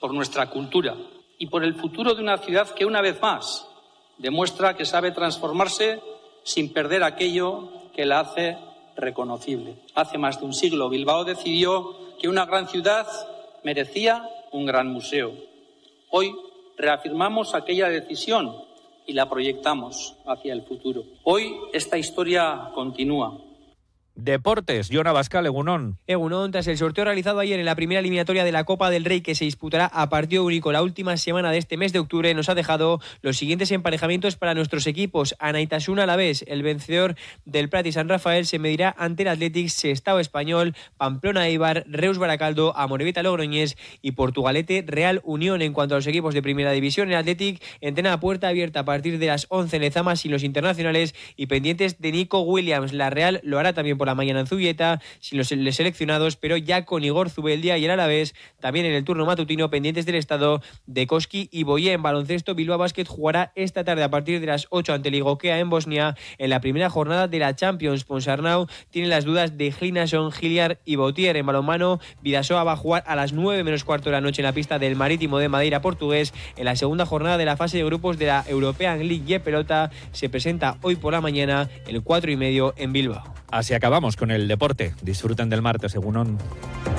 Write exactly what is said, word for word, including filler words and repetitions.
por nuestra cultura y por el futuro de una ciudad que, una vez más, demuestra que sabe transformarse sin perder aquello que la hace reconocible. Hace más de un siglo, Bilbao decidió que una gran ciudad merecía un gran museo. Hoy reafirmamos aquella decisión y la proyectamos hacia el futuro. Hoy esta historia continúa. Deportes, Jon Abascal, Egunon. Egunon, tras el sorteo realizado ayer en la primera eliminatoria de la Copa del Rey, que se disputará a partido único la última semana de este mes de octubre, nos ha dejado los siguientes emparejamientos para nuestros equipos. Anaitasuna Alavés, el vencedor del Prat y San Rafael, se medirá ante el Athletic, Sestao Español, Pamplona Eibar, Reus Baracaldo, Amorebieta Logroñés y Portugalete Real Unión. En cuanto a los equipos de primera división, el Athletic entrena a puerta abierta a partir de las once en Lezama sin los internacionales y pendientes de Nico Williams. La Real lo hará también por la mañana en Zubieta, sin los seleccionados, pero ya con Igor Zubeldia y el Alavés, también en el turno matutino, pendientes del estado de Koski y Boyé. En baloncesto, Bilbao Basket jugará esta tarde a partir de las ocho ante el Igokea en Bosnia, en la primera jornada de la Champions. Ponsarnau tiene las dudas de Glinason, Giliar y Bautier. En balonmano, Vidasoa va a jugar a las nueve menos cuarto de la noche en la pista del Marítimo de Madeira portugués, en la segunda jornada de la fase de grupos de la European League y pelota. Se presenta hoy por la mañana el cuatro y medio en Bilbao. Así acabamos con el deporte. Disfruten del martes, Egunon.